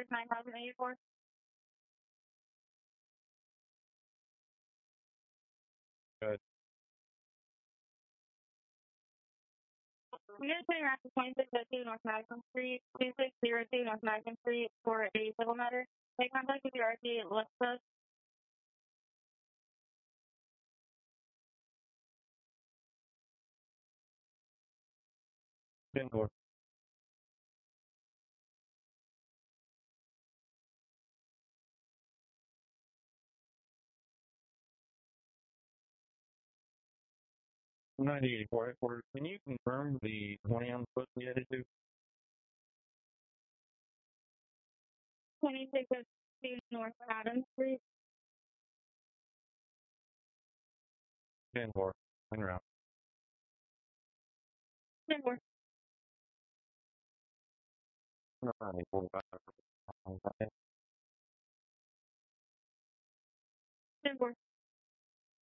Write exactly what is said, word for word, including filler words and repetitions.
numbers nine thousand eighty-four. Good. I'm going to turn around to twenty-six oh two North Madison Street, two six zero two North Madison Street for a civil matter. Make contact with your R T Alexa. ten four. ninety eighty-four headquarters. Can you confirm the plan supposed to be headed to? twenty-six oh two North Adams Street. ten four. Hang around. ten four. ninety forty-five. ten four.